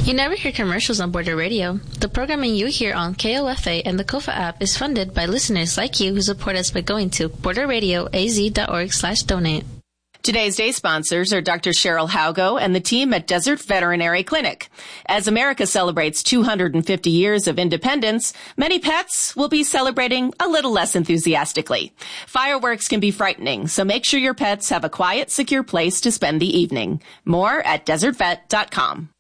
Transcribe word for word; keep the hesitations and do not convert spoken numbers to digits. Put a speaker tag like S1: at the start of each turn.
S1: You never hear commercials on Border Radio. The programming you hear on K O F A and the Kofa app is funded by listeners like you who support us by going to border radio a z dot org slash donate.
S2: Today's day sponsors are Doctor Cheryl Haugo and the team at Desert Veterinary Clinic. As America celebrates two hundred fifty years of independence, many pets will be celebrating a little less enthusiastically. Fireworks can be frightening, so make sure your pets have a quiet, secure place to spend the evening. More at desert vet dot com.